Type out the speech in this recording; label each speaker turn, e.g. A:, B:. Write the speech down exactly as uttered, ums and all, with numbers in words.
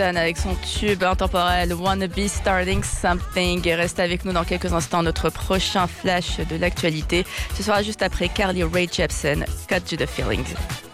A: avec son tube intemporel Wanna Be Starting Something. Reste avec nous dans quelques instants, notre prochain flash de l'actualité. Ce sera juste après Carly Rae Jepsen, Cut to the Feelings.